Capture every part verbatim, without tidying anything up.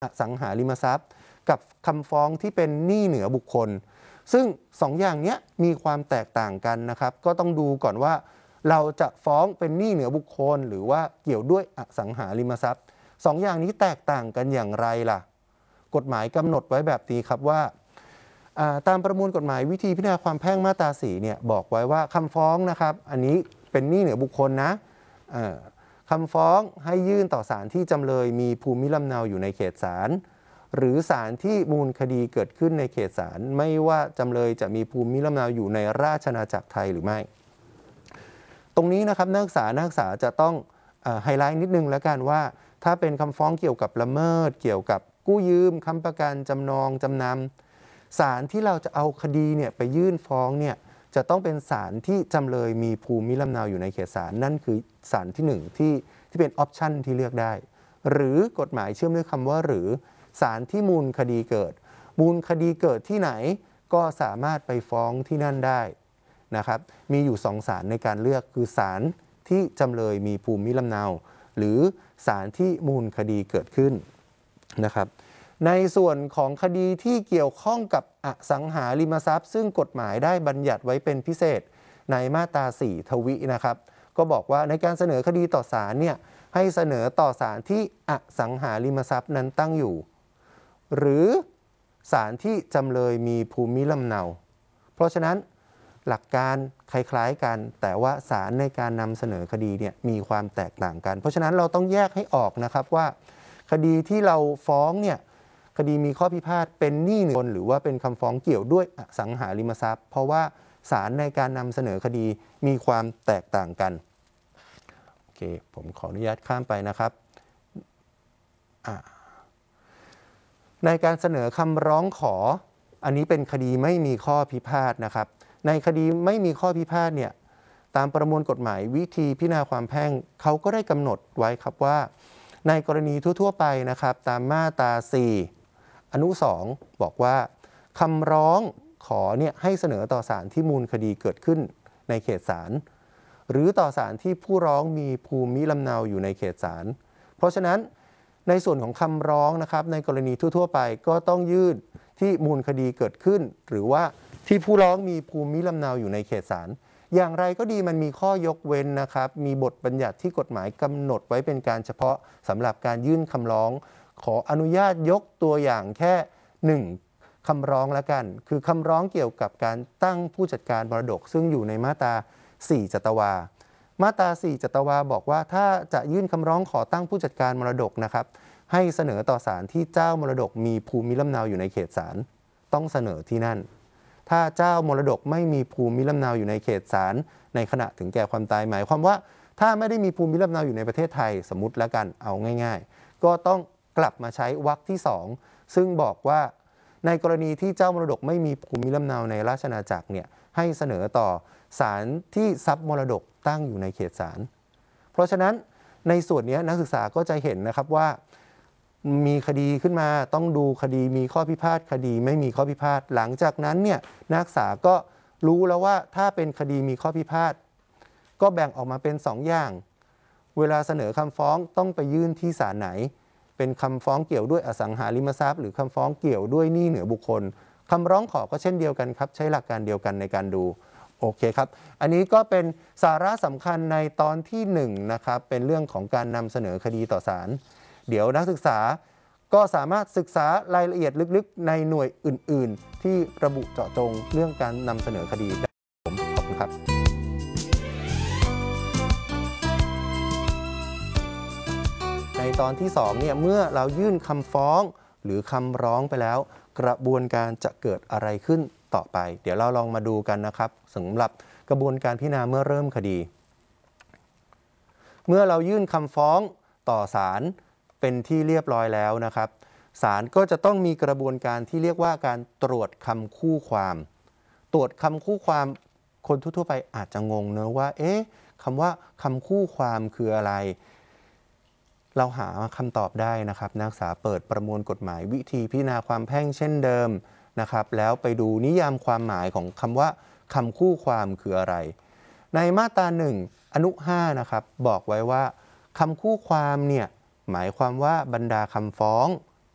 อสังหาริมทรัพย์กับคำฟ้องที่เป็นหนี้เหนือบุคคลซึ่งสองอย่างนี้มีความแตกต่างกันนะครับก็ต้องดูก่อนว่าเราจะฟ้องเป็นหนี้เหนือบุคคลหรือว่าเกี่ยวด้วยอสังหาริมทรัพย์สองอย่างนี้แตกต่างกันอย่างไรล่ะกฎหมายกำหนดไว้แบบนี้ครับว่าตามประมวลกฎหมายวิธีพิจารณาความแพ่งมาตราสี่เนี่ยบอกไว้ว่าคำฟ้องนะครับอันนี้เป็นหนี้เหนือบุคคลนะคำฟ้องให้ยื่นต่อศาลที่จำเลยมีภูมิลำเนาอยู่ในเขตศาลหรือศาลที่มูลคดีเกิดขึ้นในเขตศาลไม่ว่าจำเลยจะมีภูมิลำเนาอยู่ในราชอาณาจักรไทยหรือไม่ตรงนี้นะครับนักศึกษานักศึกษาจะต้องไฮไลท์นิดนึงแล้วกันว่าถ้าเป็นคำฟ้องเกี่ยวกับละเมิดเกี่ยวกับกู้ยืมค้ำประกันจำนองจำนำศาลที่เราจะเอาคดีเนี่ยไปยื่นฟ้องเนี่ยจะต้องเป็นศาลที่จำเลยมีภูมิลำเนาอยู่ในเขตศาลนั่นคือศาลที่หนึ่งที่ที่เป็นออปชันที่เลือกได้หรือกฎหมายเชื่อมด้วยคำว่าหรือศาลที่มูลคดีเกิดมูลคดีเกิดที่ไหนก็สามารถไปฟ้องที่นั่นได้นะครับมีอยู่สองศาลในการเลือกคือศาลที่จำเลยมีภูมิลำเนาหรือศาลที่มูลคดีเกิดขึ้นนะครับในส่วนของคดีที่เกี่ยวข้องกับอสังหาริมทรัพย์ซึ่งกฎหมายได้บัญญัติไว้เป็นพิเศษในมาตราสี่ทวินะครับก็บอกว่าในการเสนอคดีต่อศาลเนี่ยให้เสนอต่อศาลที่อสังหาริมทรัพย์นั้นตั้งอยู่หรือศาลที่จำเลยมีภูมิลำเนาเพราะฉะนั้นหลักการคล้ายๆกันแต่ว่าศาลในการนำเสนอคดีเนี่ยมีความแตกต่างกันเพราะฉะนั้นเราต้องแยกให้ออกนะครับว่าคดีที่เราฟ้องเนี่ยคดีมีข้อพิพาทเป็นหนี้เหนือบุคคลหรือว่าเป็นคำฟ้องเกี่ยวด้วยอสังหาริมทรัพย์เพราะว่าศาลในการนำเสนอคดีมีความแตกต่างกันโอเคผมขออนุญาตข้ามไปนะครับในการเสนอคำร้องขออันนี้เป็นคดีไม่มีข้อพิพาทนะครับในคดีไม่มีข้อพิพาทเนี่ยตามประมวลกฎหมายวิธีพิจารณาความแพ่งเขาก็ได้กำหนดไว้ครับว่าในกรณีทั่วๆไปนะครับตามมาตราสี่อนุสองบอกว่าคำร้องขอเนี่ยให้เสนอต่อศาลที่มูลคดีเกิดขึ้นในเขตศาลหรือต่อศาลที่ผู้ร้องมีภูมิลำเนาอยู่ในเขตศาลเพราะฉะนั้นในส่วนของคำร้องนะครับในกรณีทั่วๆไปก็ต้องยื่นที่มูลคดีเกิดขึ้นหรือว่าที่ผู้ร้องมีภูมิลำเนาอยู่ในเขตศาลอย่างไรก็ดีมันมีข้อยกเว้นนะครับมีบทบัญญัติที่กฎหมายกำหนดไว้เป็นการเฉพาะสำหรับการยื่นคำร้องขออนุญาตยกตัวอย่างแค่หนึ่งคำร้องละกันคือคำร้องเกี่ยวกับการตั้งผู้จัดการมรดกซึ่งอยู่ในมาตราสี่จัตวามาตราสี่จัตวาบอกว่าถ้าจะยื่นคำร้องขอตั้งผู้จัดการมรดกนะครับให้เสนอต่อศาลที่เจ้ามรดกมีภูมิลำเนาอยู่ในเขตศาลต้องเสนอที่นั่นถ้าเจ้ามรดกไม่มีภูมิลำเนาอยู่ในเขตศาลในขณะถึงแก่ความตายหมายความว่าถ้าไม่ได้มีภูมิลำเนาอยู่ในประเทศไทยสมมติแล้วกันเอาง่ายๆก็ต้องกลับมาใช้วรรคที่สองซึ่งบอกว่าในกรณีที่เจ้ามรดกไม่มีภูมิลำเนาในราชอาณาจักรเนี่ยให้เสนอต่อศาลที่ทรัพย์มรดกตั้งอยู่ในเขตศาลเพราะฉะนั้นในส่วนนี้นักศึกษาก็จะเห็นนะครับว่ามีคดีขึ้นมาต้องดูคดีมีข้อพิพาทคดีไม่มีข้อพิพาทหลังจากนั้นเนี่ยนักศึกษาก็รู้แล้วว่าถ้าเป็นคดีมีข้อพิพาทก็แบ่งออกมาเป็นสองอย่างเวลาเสนอคำฟ้องต้องไปยื่นที่ศาลไหนเป็นคำฟ้องเกี่ยวด้วยอสังหาริมทรัพย์หรือคำฟ้องเกี่ยวด้วยหนี้เหนือบุคคลคำร้องขอก็เช่นเดียวกันครับใช้หลักการเดียวกันในการดูโอเคครับอันนี้ก็เป็นสาระสำคัญในตอนที่หนึ่งนะครับเป็นเรื่องของการนำเสนอคดีต่อศาลเดี๋ยวนักศึกษาก็สามารถศึกษารายละเอียดลึกๆในหน่วยอื่นๆที่ระบุเจาะจงเรื่องการนำเสนอคดีได้ผมขอบคุณครับในตอนที่สองเนี่ยเมื่อเรายื่นคำฟ้องหรือคำร้องไปแล้วกระบวนการจะเกิดอะไรขึ้นต่อไปเดี๋ยวเราลองมาดูกันนะครับสำหรับกระบวนการพิจารณาเมื่อเริ่มคดีเมื่อเรายื่นคำฟ้องต่อศาลเป็นที่เรียบร้อยแล้วนะครับศาลก็จะต้องมีกระบวนการที่เรียกว่าการตรวจคำคู่ความตรวจคำคู่ความคนทั่วๆไปอาจจะงงเนอะว่าเอ๊ะคำว่าคำคู่ความคืออะไรเราหาคำตอบได้นะครับนักศึกษาเปิดประมวลกฎหมายวิธีพิจารณาความแพ่งเช่นเดิมนะครับแล้วไปดูนิยามความหมายของคำว่าคำคู่ความคืออะไรในมาตราหนึ่งอนุห้านะครับบอกไว้ว่าคำคู่ความเนี่ยหมายความว่าบรรดาคำฟ้อง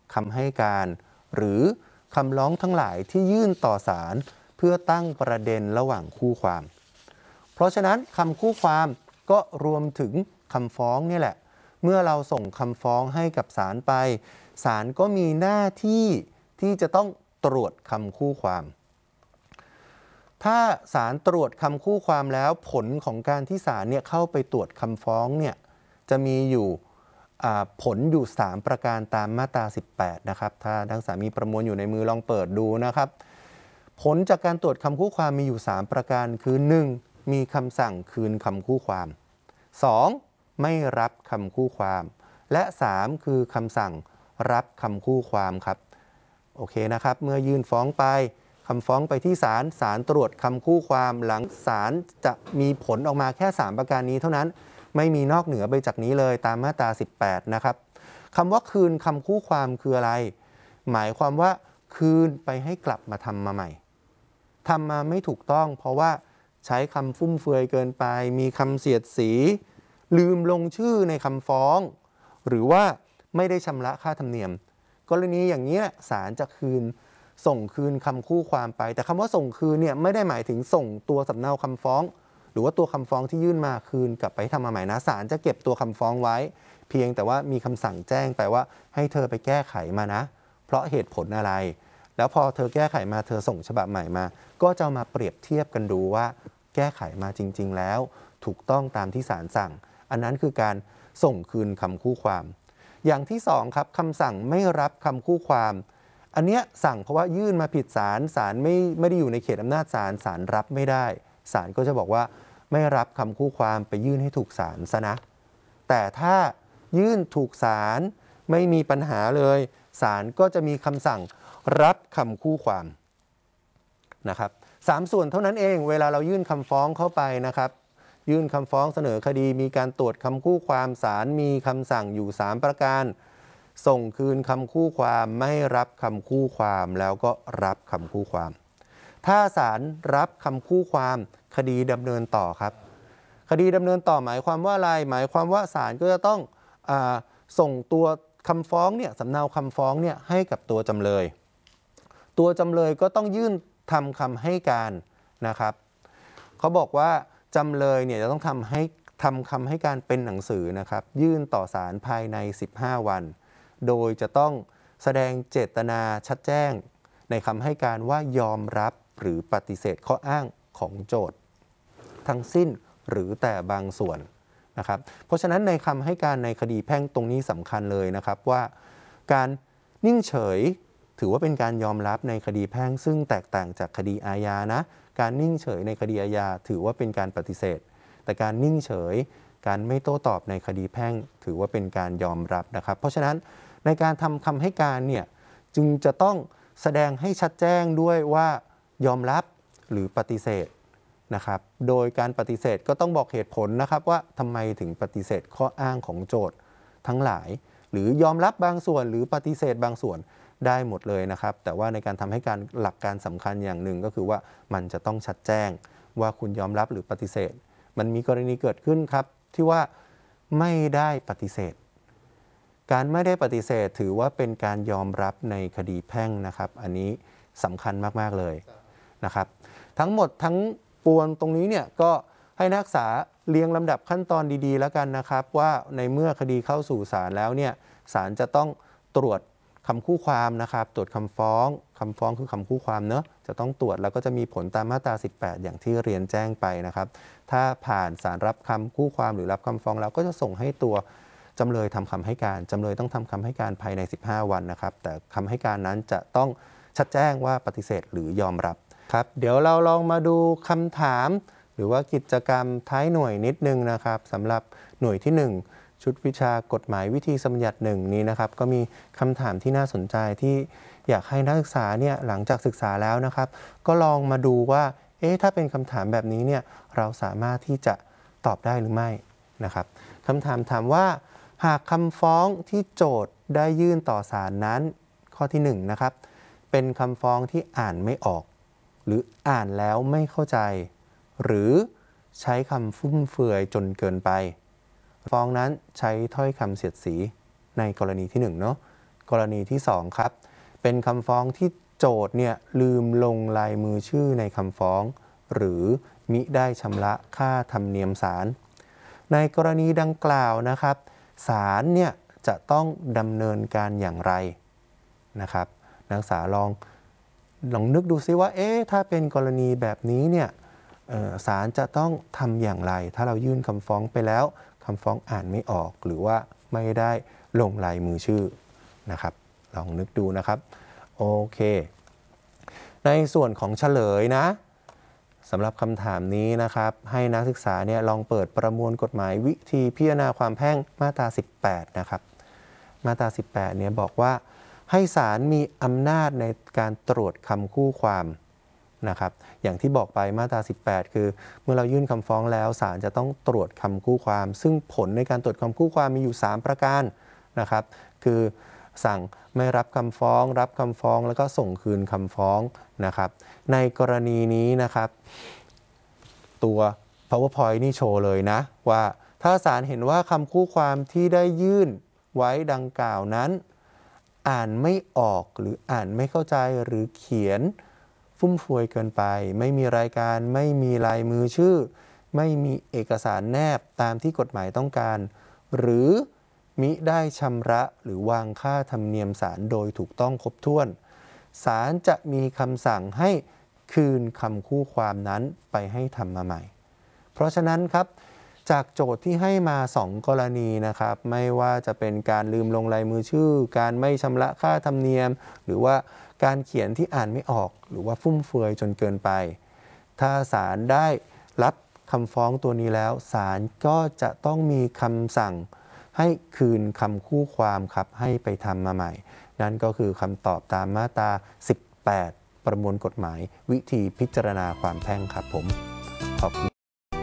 คำให้การหรือคำร้องทั้งหลายที่ยื่นต่อศาลเพื่อตั้งประเด็นระหว่างคู่ความเพราะฉะนั้นคำคู่ความก็รวมถึงคำฟ้องนี่แหละเมื่อเราส่งคำฟ้องให้กับศาลไปศาลก็มีหน้าที่ที่จะต้องตรวจคำคู่ความถ้าศาลตรวจคำคู่ความแล้วผลของการที่ศาลเนี่ยเข้าไปตรวจคำฟ้องเนี่ยจะมีอยู่ผลอยู่สามประการตามมาตราสิบแปดนะครับถ้านักศึกษามีประมวลอยู่ในมือลองเปิดดูนะครับผลจากการตรวจคำคู่ความมีอยู่สามประการคือหนึ่งมีคำสั่งคืนคำคู่ความสองไม่รับคำคู่ความและสามคือคำสั่งรับคำคู่ความครับโอเคนะครับเมื่อยื่นฟ้องไปคำฟ้องไปที่ศาลศาลตรวจคำคู่ความหลังศาลจะมีผลออกมาแค่สามประการนี้เท่านั้นไม่มีนอกเหนือไปจากนี้เลยตามมาตราสิบแปดนะครับคำว่าคืนคำคู่ความคืออะไรหมายความว่าคืนไปให้กลับมาทำมาใหม่ทำมาไม่ถูกต้องเพราะว่าใช้คำฟุ่มเฟือยเกินไปมีคำเสียดสีลืมลงชื่อในคำฟ้องหรือว่าไม่ได้ชำระค่าธรรมเนียมกรณีอย่างนี้ศาลจะคืนส่งคืนคำคู่ความไปแต่คำว่าส่งคืนเนี่ยไม่ได้หมายถึงส่งตัวสำเนาคำฟ้องหรือว่าตัวคำฟ้องที่ยื่นมาคืนกลับไปทำมาใหม่นะศาลจะเก็บตัวคำฟ้องไว้เพียงแต่ว่ามีคำสั่งแจ้งไปว่าให้เธอไปแก้ไขมานะเพราะเหตุผลอะไรแล้วพอเธอแก้ไขมาเธอส่งฉบับใหม่มาก็จะมาเปรียบเทียบกันดูว่าแก้ไขมาจริงๆแล้วถูกต้องตามที่ศาลสั่งอันนั้นคือการส่งคืนคำคู่ความอย่างที่สองครับคำสั่งไม่รับคำคู่ความอันเนี้ยสั่งเพราะว่ายื่นมาผิดศาลศาลไม่ไม่ได้อยู่ในเขตอำนาจศาลศาลรับไม่ได้ศาลก็จะบอกว่าไม่รับคำคู่ความไปยื่นให้ถูกศาลซะนะแต่ถ้ายื่นถูกศาลไม่มีปัญหาเลยศาลก็จะมีคำสั่งรับคำคู่ความนะครับสามส่วนเท่านั้นเองเวลาเรายื่นคำฟ้องเข้าไปนะครับยื่นคำฟ้องเสนอคดีมีการตรวจคำคู่ความศาลมีคำสั่งอยู่สามประการส่งคืนคำคู่ความไม่รับคำคู่ความแล้วก็รับคำคู่ความถ้าศาลรับคำคู่ความคดีดำเนินต่อครับคดีดำเนินต่อหมายความว่าอะไรหมายความว่าศาลก็จะต้องอ่าส่งตัวคำฟ้องเนี่ยสำเนาคำฟ้องเนี่ยให้กับตัวจำเลยตัวจำเลยก็ต้องยื่นทำคำให้การนะครับเขาบอกว่าจำเลยเนี่ยจะต้องทำให้ทำคำให้การเป็นหนังสือนะครับยื่นต่อศาลภายในสิบห้าวันโดยจะต้องแสดงเจตนาชัดแจ้งในคำให้การว่ายอมรับหรือปฏิเสธข้ออ้างของโจทก์ทั้งสิ้นหรือแต่บางส่วนนะครับเพราะฉะนั้นในคำให้การในคดีแพ่งตรงนี้สำคัญเลยนะครับว่าการนิ่งเฉยถือว่าเป็นการยอมรับในคดีแพ่งซึ่งแตกต่างจากคดีอาญานะการนิ่งเฉยในคดีอาญาถือว่าเป็นการปฏิเสธแต่การนิ่งเฉยการไม่โต้ตอบในคดีแพ่งถือว่าเป็นการยอมรับนะครับเพราะฉะนั้นในการทำคำให้การเนี่ยจึงจะต้องแสดงให้ชัดแจ้งด้วยว่ายอมรับหรือปฏิเสธนะครับโดยการปฏิเสธก็ต้องบอกเหตุผลนะครับว่าทำไมถึงปฏิเสธข้ออ้างของโจทก์ทั้งหลายหรือยอมรับบางส่วนหรือปฏิเสธบางส่วนได้หมดเลยนะครับแต่ว่าในการทำให้การหลักการสำคัญอย่างหนึ่งก็คือว่ามันจะต้องชัดแจ้งว่าคุณยอมรับหรือปฏิเสธมันมีกรณีเกิดขึ้นครับที่ว่าไม่ได้ปฏิเสธการไม่ได้ปฏิเสธถือว่าเป็นการยอมรับในคดีแพ่งนะครับอันนี้สำคัญมากๆเลยนะครับทั้งหมดทั้งปวงตรงนี้เนี่ยก็ให้นักศึกษาเรียงลำดับขั้นตอนดีๆแล้วกันนะครับว่าในเมื่อคดีเข้าสู่ศาลแล้วเนี่ยศาลจะต้องตรวจคำคู่ความนะครับตรวจคำฟ้องคำฟ้องคือคำคู่ความเนอะจะต้องตรวจแล้วก็จะมีผลตามมาตราสิบแปดอย่างที่เรียนแจ้งไปนะครับถ้าผ่านศาลรับคำคู่ความหรือรับคำฟ้องแล้วก็จะส่งให้ตัวจำเลยทำคำให้การจำเลยต้องทำคำให้การภายในสิบห้าวันนะครับแต่คำให้การนั้นจะต้องชัดแจ้งว่าปฏิเสธหรือยอมรับครับเดี๋ยวเราลองมาดูคำถามหรือว่ากิจกรรมท้ายหน่วยนิดนึงนะครับสำหรับหน่วยที่หนึ่งชุดวิชากฎหมายวิธีสมบัติหนึ่งนี้นะครับก็มีคำถามที่น่าสนใจที่อยากให้นักศึกษาเนี่ยหลังจากศึกษาแล้วนะครับก็ลองมาดูว่าเอ๊ะถ้าเป็นคำถามแบบนี้เนี่ยเราสามารถที่จะตอบได้หรือไม่นะครับคำถามถามว่าหากคำฟ้องที่โจทก์ได้ยื่นต่อศาลนั้นข้อที่หนึ่งนะครับเป็นคำฟ้องที่อ่านไม่ออกหรืออ่านแล้วไม่เข้าใจหรือใช้คำฟุ่มเฟือยจนเกินไปฟ้องนั้นใช้ถ้อยคำเสียดสีในกรณีที่หนึ่งเนาะกรณีที่สองครับเป็นคำฟ้องที่โจทก์เนี่ยลืมลงลายมือชื่อในคำฟ้องหรือมิได้ชำระค่าธรรมเนียมศาลในกรณีดังกล่าวนะครับศาลเนี่ยจะต้องดำเนินการอย่างไรนะครับนักศึกษาลองลองนึกดูซิว่าเอ๊ะถ้าเป็นกรณีแบบนี้เนี่ยศาลจะต้องทำอย่างไรถ้าเรายื่นคำฟ้องไปแล้วคำฟ้องอ่านไม่ออกหรือว่าไม่ได้ลงลายมือชื่อนะครับลองนึกดูนะครับโอเคในส่วนของเฉลยนะสำหรับคำถามนี้นะครับให้นักศึกษาเนี่ยลองเปิดประมวลกฎหมายวิธีพิจารณาความแพ่งมาตราสิบแปดนะครับมาตราสิบแปดเนี่ยบอกว่าให้ศาลมีอำนาจในการตรวจคำคู่ความนะครับอย่างที่บอกไปมาตราสิบแปดคือเมื่อเรายื่นคำฟ้องแล้วศาลจะต้องตรวจคำคู่ความซึ่งผลในการตรวจคำคู่ความมีอยู่สามประการนะครับคือสั่งไม่รับคำฟ้องรับคำฟ้องแล้วก็ส่งคืนคำฟ้องนะครับในกรณีนี้นะครับตัว PowerPoint นี่โชว์เลยนะว่าถ้าศาลเห็นว่าคำคู่ความที่ได้ยื่นไว้ดังกล่าวนั้นอ่านไม่ออกหรืออ่านไม่เข้าใจหรือเขียนฟุ่มเฟือยเกินไปไม่มีรายการไม่มีลายมือชื่อไม่มีเอกสารแนบตามที่กฎหมายต้องการหรือมิได้ชำระหรือวางค่าธรรมเนียมศาลโดยถูกต้องครบถ้วนศาลจะมีคำสั่งให้คืนคำคู่ความนั้นไปให้ทำมาใหม่เพราะฉะนั้นครับจากโจทย์ที่ให้มาสองกรณีนะครับไม่ว่าจะเป็นการลืมลงลายมือชื่อการไม่ชำระค่าธรรมเนียมหรือว่าการเขียนที่อ่านไม่ออกหรือว่าฟุ่มเฟือยจนเกินไปถ้าศาลได้รับคำฟ้องตัวนี้แล้วศาลก็จะต้องมีคำสั่งให้คืนคำคู่ความครับให้ไปทำมาใหม่นั่นก็คือคำตอบตามมาตราสิบแปดประมวลกฎหมายวิธีพิจารณาความแพ่งครับผมขอบคุณ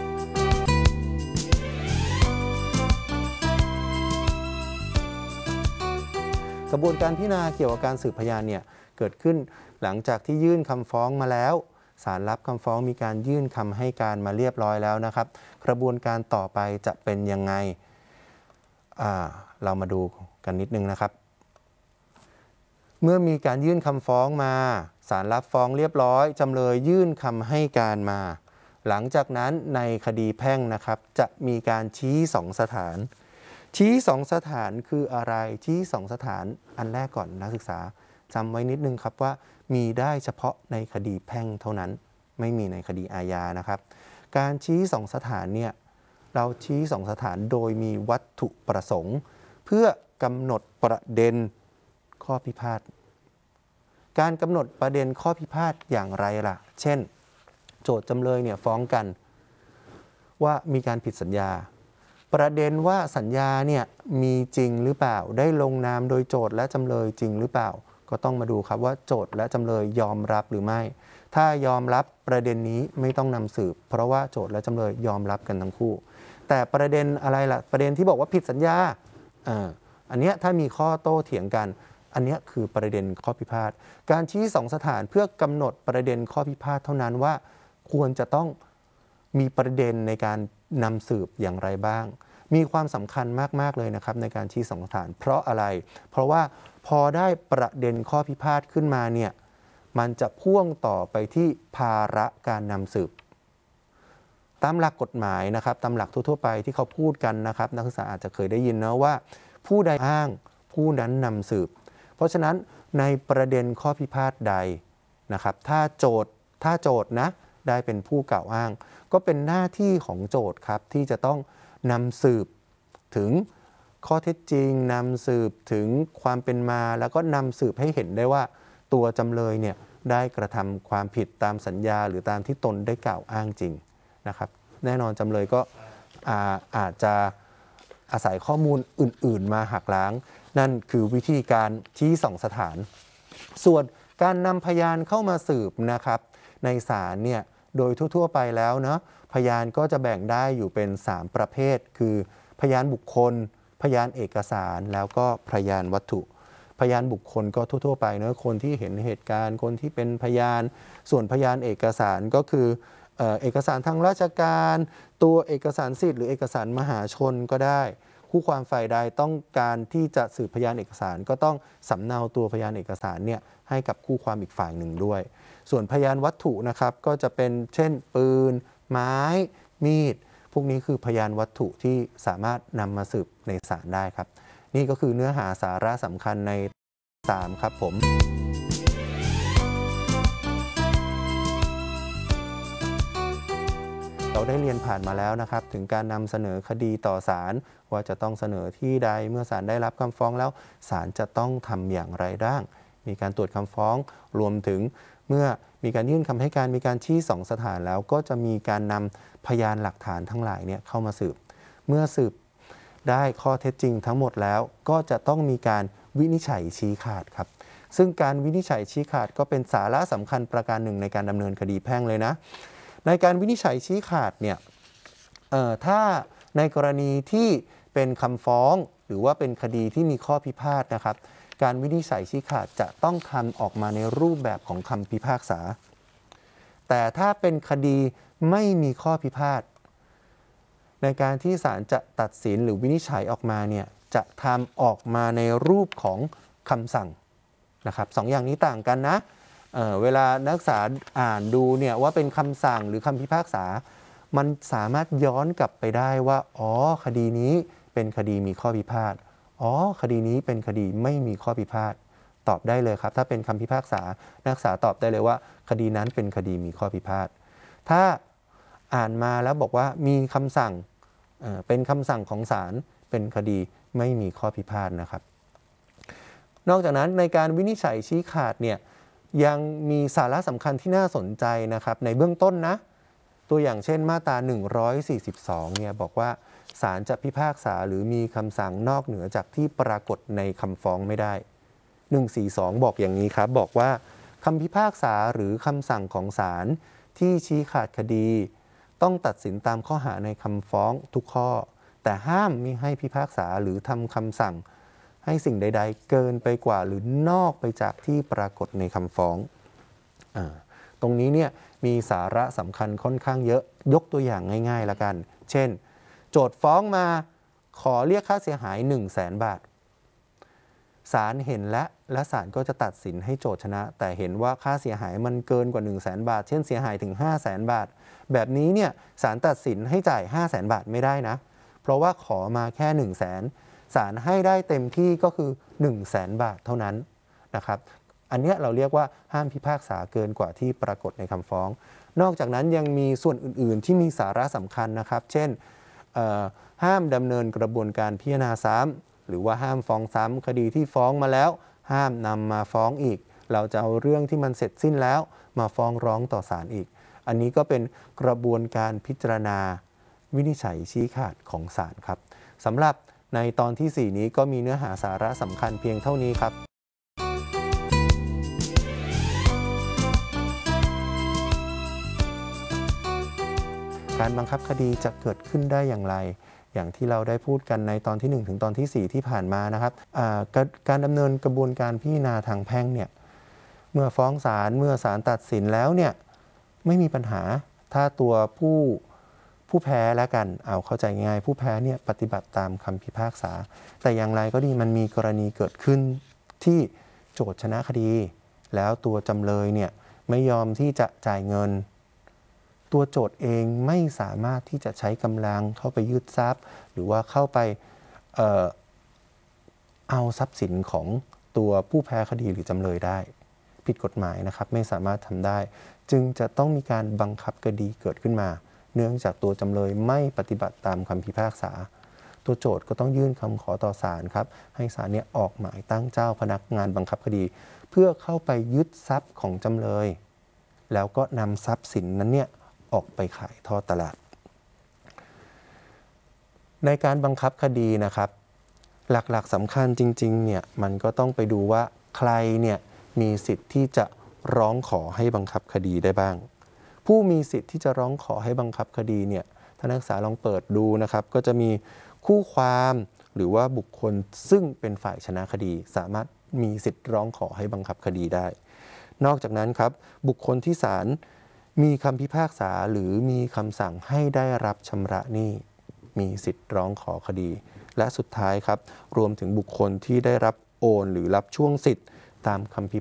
กระบวนการพิจารณาเกี่ยวกับการสืบพยานเนี่ยเกิดขึ้นหลังจากที่ยื่นคำฟ้องมาแล้วศาลรับคำฟ้องมีการยื่นคำให้การมาเรียบร้อยแล้วนะครับกระบวนการต่อไปจะเป็นยังไงเรามาดูกันนิดนึงนะครับเมื่อมีการยื่นคำฟ้องมาศาลรับฟ้องเรียบร้อยจำเลยยื่นคำให้การมาหลังจากนั้นในคดีแพ่งนะครับจะมีการชี้สองสถานชี้สองสถานคืออะไรชี้สองสถานอันแรกก่อนนักศึกษาจำไว้นิดนึงครับว่ามีได้เฉพาะในคดีแพ่งเท่านั้นไม่มีในคดีอาญานะครับการชี้สองสถานเนี่ยเราชี้สองสถานโดยมีวัตถุประสงค์เพื่อกำหนดประเด็นข้อพิพาทการกำหนดประเด็นข้อพิพาทอย่างไรล่ะเช่นโจทก์จำเลยเนี่ยฟ้องกันว่ามีการผิดสัญญาประเด็นว่าสัญญาเนี่ยมีจริงหรือเปล่าได้ลงนามโดยโจทก์และจำเลยจริงหรือเปล่าก็ต้องมาดูครับว่าโจทก์และจำเลยยอมรับหรือไม่ถ้ายอมรับประเด็นนี้ไม่ต้องนำสืบเพราะว่าโจทก์และจำเลยยอมรับกันทั้งคู่แต่ประเด็นอะไรล่ะประเด็นที่บอกว่าผิดสัญญาอ่าอันเนี้ยถ้ามีข้อโต้เถียงกันอันนี้คือประเด็นข้อพิพาทการชี้สองสถานเพื่อกำหนดประเด็นข้อพิพาทเท่านั้นว่าควรจะต้องมีประเด็นในการนำสืบอย่างไรบ้างมีความสำคัญมากๆเลยนะครับในการชี้สองสถานเพราะอะไรเพราะว่าพอได้ประเด็นข้อพิพาทขึ้นมาเนี่ยมันจะพ่วงต่อไปที่ภาระการนำสืบตามหลักกฎหมายนะครับตามหลักทั่วๆไปที่เขาพูดกันนะครับนักศึกษาอาจจะเคยได้ยินนะว่าผู้ใดอ้างผู้นั้นนำสืบเพราะฉะนั้นในประเด็นข้อพิพาทใดนะครับถ้าโจทย์ถ้าโจทย์นะได้เป็นผู้กล่าวอ้างก็เป็นหน้าที่ของโจทย์ครับที่จะต้องนำสืบถึงข้อเท็จจริงนำสืบถึงความเป็นมาแล้วก็นำสืบให้เห็นได้ว่าตัวจำเลยเนี่ยได้กระทำความผิดตามสัญญาหรือตามที่ตนได้กล่าวอ้างจริงนะครับแน่นอนจำเลยก็ อาอาจจะอาศัยข้อมูลอื่นๆมาหักล้างนั่นคือวิธีการชี้สองสถานส่วนการนำพยานเข้ามาสืบนะครับในศาลเนี่ยโดยทั่วๆไปแล้วเนาะพยานก็จะแบ่งได้อยู่เป็นสามประเภทคือพยานบุคคลพยานเอกสารแล้วก็พยานวัตถุพยานบุคคลก็ทั่วๆไปเนาะคนที่เห็นเหตุการณ์คนที่เป็นพยานส่วนพยานเอกสารก็คือเอกสารทางราชการตัวเอกสารสิทธิ์หรือเอกสารมหาชนก็ได้คู่ความฝ่ายใดต้องการที่จะสืบพยานเอกสารก็ต้องสำเนาตัวพยานเอกสารเนี่ยให้กับคู่ความอีกฝ่ายหนึ่งด้วยส่วนพยานวัตถุนะครับก็จะเป็นเช่นปืนไม้มีดพวกนี้คือพยานวัตถุที่สามารถนำมาสืบในศาลได้ครับนี่ก็คือเนื้อหาสาระสำคัญในสามครับผมเราได้เรียนผ่านมาแล้วนะครับถึงการนำเสนอคดีต่อศาลว่าจะต้องเสนอที่ใดเมื่อศาลได้รับคำฟ้องแล้วศาลจะต้องทำอย่างไรบ้างมีการตรวจคำฟ้องรวมถึงเมื่อมีการยื่นคำให้การมีการชี้สองสถานแล้วก็จะมีการนำพยานหลักฐานทั้งหลายเนี่ยเข้ามาสืบเมื่อสืบได้ข้อเท็จจริงทั้งหมดแล้วก็จะต้องมีการวินิจฉัยชี้ขาดครับซึ่งการวินิจฉัยชี้ขาดก็เป็นสาระสำคัญประการหนึ่งในการดำเนินคดีแพ่งเลยนะในการวินิจฉัยชี้ขาดเนี่ยถ้าในกรณีที่เป็นคำฟ้องหรือว่าเป็นคดีที่มีข้อพิพาทนะครับการวินิจฉัยชี้ขาดจะต้องทำออกมาในรูปแบบของคำพิพากษาแต่ถ้าเป็นคดีไม่มีข้อพิพาทในการที่ศาลจะตัดสินหรือวินิจฉัยออกมาเนี่ยจะทำออกมาในรูปของคำสั่งนะครับสองอย่างนี้ต่างกันนะเ, เวลานักศึกษาอ่านดูเนี่ยว่าเป็นคำสั่งหรือคำพิพากษามันสามารถย้อนกลับไปได้ว่าอ๋อคดีนี้เป็นคดีมีข้อพิพาทอ๋อคดีนี้เป็นคดีไม่มีข้อพิพาทตอบได้เลยครับถ้าเป็นคำพิพากษานักศึกษาตอบได้เลยว่าคดีนั้นเป็นคดีมีข้อพิพาทถ้าอ่านมาแล้วบอกว่ามีคำสั่ง เ, เป็นคำสั่งของศาลเป็นคดีไม่มีข้อพิพาทนะครับนอกจากนั้นในการวินิจฉัยชี้ขาดเนี่ยยังมีสาระสำคัญที่น่าสนใจนะครับในเบื้องต้นนะตัวอย่างเช่นมาตราหนึ่งร้อยสี่สิบสองเนี่ยบอกว่าศาลจะพิพากษาหรือมีคำสั่งนอกเหนือจากที่ปรากฏในคำฟ้องไม่ได้หนึ่งร้อยสี่สิบสองบอกอย่างนี้ครับบอกว่าคำพิพากษาหรือคำสั่งของศาลที่ชี้ขาดคดีต้องตัดสินตามข้อหาในคำฟ้องทุกข้อแต่ห้ามมิให้พิพากษาหรือทำคำสั่งให้สิ่งใดๆเกินไปกว่าหรือนอกไปจากที่ปรากฏในคำฟ้องอ่าตรงนี้เนี่ยมีสาระสำคัญค่อนข้างเยอะยกตัวอย่างง่ายๆละกันเช่นโจทก์ฟ้องมาขอเรียกค่าเสียหาย หนึ่งแสน บาทศาลเห็นและและศาลก็จะตัดสินให้โจทก์ชนะแต่เห็นว่าค่าเสียหายมันเกินกว่า หนึ่งแสน บาทเช่นเสียหายถึง ห้าแสน บาทแบบนี้เนี่ยศาลตัดสินให้จ่าย ห้าแสน บาทไม่ได้นะเพราะว่าขอมาแค่ หนึ่งแสนศาลให้ได้เต็มที่ก็คือ หนึ่งแสน บาทเท่านั้นนะครับอันนี้เราเรียกว่าห้ามพิพากษาเกินกว่าที่ปรากฏในคำฟ้องนอกจากนั้นยังมีส่วนอื่นๆที่มีสาระสำคัญนะครับเช่นห้ามดำเนินกระบวนการพิจารณาซ้ำหรือว่าห้ามฟ้องซ้ำคดีที่ฟ้องมาแล้วห้ามนำมาฟ้องอีกเราจะเอาเรื่องที่มันเสร็จสิ้นแล้วมาฟ้องร้องต่อศาลอีกอันนี้ก็เป็นกระบวนการพิจารณาวินิจฉัยชี้ขาดของศาลครับสำหรับในตอนที่สี่นี้ก็มีเนื้อหาสาระสำคัญเพียงเท่านี้ครับการบังคับคดีจะเกิดขึ้นได้อย่างไรอย่างที่เราได้พูดกันในตอนที่หนึ่งถึงตอนที่สี่ที่ผ่านมานะครับการดำเนินกระบวนการพิจารณาทางแพ่งเนี่ยเมื่อฟ้องศาลเมื่อศาลตัดสินแล้วเนี่ยไม่มีปัญหาถ้าตัวผู้ผู้แพ้แล้วกันเอาเข้าใจง่ายผู้แพ้เนี่ยปฏิบัติตามคำพิพากษาแต่อย่างไรก็ดีมันมีกรณีเกิดขึ้นที่โจทก์ชนะคดีแล้วตัวจำเลยเนี่ยไม่ยอมที่จะจ่ายเงินตัวโจทก์เองไม่สามารถที่จะใช้กำลังเข้าไปยึดทรัพย์หรือว่าเข้าไป เอ่อ เอาทรัพย์สินของตัวผู้แพ้คดีหรือจำเลยได้ผิดกฎหมายนะครับไม่สามารถทำได้จึงจะต้องมีการบังคับคดีเกิดขึ้นมาเนื่องจากตัวจำเลยไม่ปฏิบัติตามคำพิพากษาตัวโจทก์ก็ต้องยื่นคำขอต่อศาลครับให้ศาลเนี่ยออกหมายตั้งเจ้าพนักงานบังคับคดีเพื่อเข้าไปยึดทรัพย์ของจำเลยแล้วก็นำทรัพย์สินนั้นเนี่ยออกไปขายทอดตลาดในการบังคับคดีนะครับหลักๆสำคัญจริงๆเนี่ยมันก็ต้องไปดูว่าใครเนี่ยมีสิทธิ์ที่จะร้องขอให้บังคับคดีได้บ้างผู้มีสิทธิ์ที่จะร้องขอให้บังคับคดีเนี่ยท่านนักศึกษาลองเปิดดูนะครับก็จะมีคู่ความหรือว่าบุคคลซึ่งเป็นฝ่ายชนะคดีสามารถมีสิทธิ์ร้องขอให้บังคับคดีได้นอกจากนั้นครับบุคคลที่ศาลมีคำพิพากษาหรือมีคำสั่งให้ได้รับชำระหนี้มีสิทธิ์ร้องขอคดีและสุดท้ายครับรวมถึงบุคคลที่ได้รับโอนหรือรับช่วงสิทธิ์ตามคำพิ